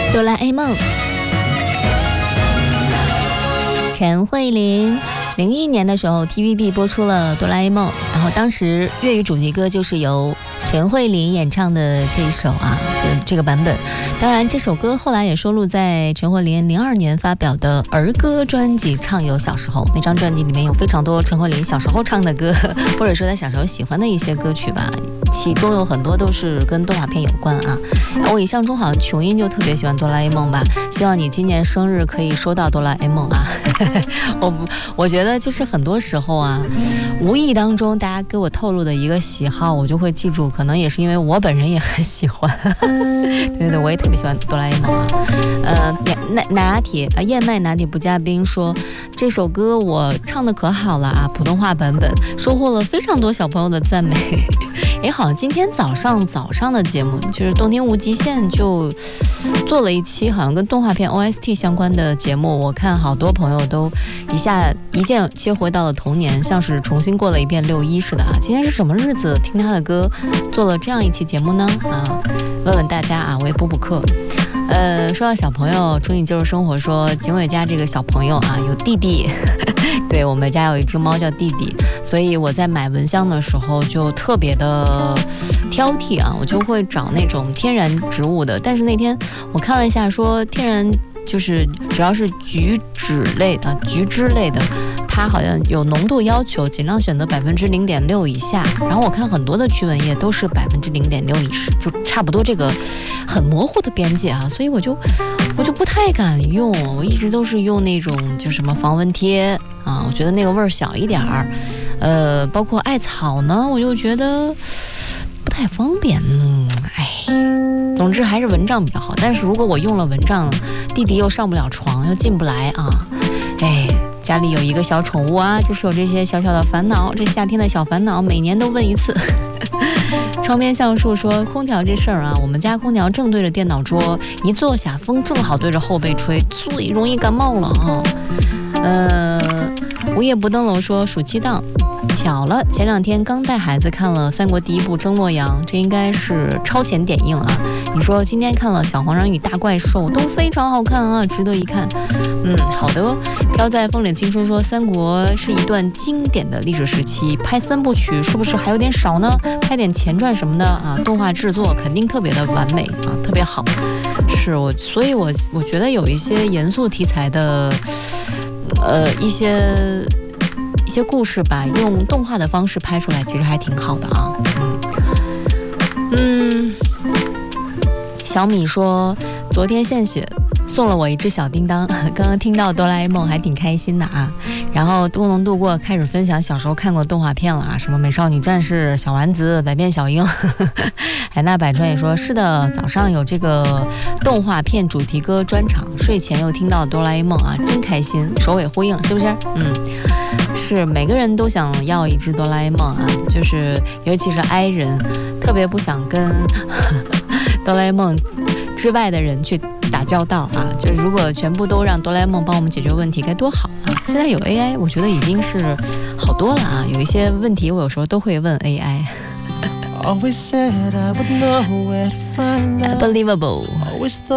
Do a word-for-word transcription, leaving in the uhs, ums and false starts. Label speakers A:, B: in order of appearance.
A: 哆啦 A 梦，陈慧琳。零一年的时候 T V B 播出了哆啦 A 梦，然后当时粤语主题歌就是由陈慧琳演唱的这一首啊，就这个版本。当然这首歌后来也收录在陈慧琳零二年发表的儿歌专辑《畅游小时候》，那张专辑里面有非常多陈慧琳小时候唱的歌，或者说她小时候喜欢的一些歌曲吧，其中有很多都是跟动画片有关啊。我印象中好像琼英就特别喜欢哆啦 A 梦吧，希望你今年生日可以收到哆啦 A 梦啊。我我觉得就是很多时候啊，无意当中大家给我透露的一个喜好，我就会记住，可能也是因为我本人也很喜欢。对对对，我也特别喜欢哆啦 A 梦啊。呃，拿拿铁啊，燕麦拿铁不加冰说这首歌我唱的可好了啊，普通话版本收获了非常多小朋友的赞美。哎，好像今天早上早上的节目就是动听无极限就做了一期好像跟动画片 O S T 相关的节目，我看好多朋友都一下一键切回到了童年，像是重新过了一遍六一似的啊。今天是什么日子听他的歌做了这样一期节目呢？啊，问问大家啊，我也补补课。呃，说到小朋友，中意就是生活说景伟家这个小朋友啊有弟弟，对，我们家有一只猫叫弟弟，所以我在买蚊香的时候就特别的挑剔啊，我就会找那种天然植物的。但是那天我看了一下，说天然就是只要是菊酯类的、菊枝类的，它好像有浓度要求，尽量选择百分之零点六以下。然后我看很多的驱蚊液都是百分之零点六以上，就差不多这个很模糊的边界啊，所以我就我就不太敢用。我一直都是用那种就什么防蚊贴啊，我觉得那个味儿小一点儿。呃，包括艾草呢，我就觉得不太方便。嗯，哎。总之还是蚊帐比较好，但是如果我用了蚊帐，弟弟又上不了床，又进不来啊，哎，家里有一个小宠物啊，就是有这些小小的烦恼，这夏天的小烦恼，每年都问一次。窗边橡树说，空调这事儿啊，我们家空调正对着电脑桌，一坐下风正好对着后背吹，最容易感冒了啊。呃，无夜不登楼说，暑期档。巧了，前两天刚带孩子看了三国第一部争洛阳，这应该是超前点映啊。你说今天看了小黄人与大怪兽，都非常好看啊，值得一看。嗯，好的。飘在风里青春说，三国是一段经典的历史时期，拍三部曲是不是还有点少呢？拍点前传什么的啊，动画制作肯定特别的完美啊，特别好。是我，所以我我觉得有一些严肃题材的，呃，一些。一些故事吧，用动画的方式拍出来，其实还挺好的啊。嗯，嗯小米说，昨天献血送了我一只小叮当，刚刚听到哆啦 A 梦还挺开心的啊。然后多能度过开始分享小时候看过动画片了啊，什么美少女战士、小丸子、百变小樱。海纳百川也说，是的，早上有这个动画片主题歌专场，睡前又听到哆啦 A 梦啊，真开心，首尾呼应，是不是？嗯。是每个人都想要一只哆啦 A 梦啊，就是尤其是 I 人，特别不想跟哆啦 A 梦之外的人去打交道啊。就如果全部都让哆啦 A 梦帮我们解决问题，该多好啊！现在有 A I， 我觉得已经是好多了啊。有一些问题我有时候都会问 A I。Unbelievable。